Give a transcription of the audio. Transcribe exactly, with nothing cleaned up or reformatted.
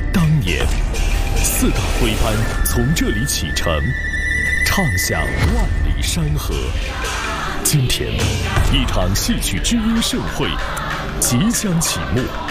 当年，四大徽班从这里启程，唱响万里山河。今天，一场戏曲知音盛会即将启幕。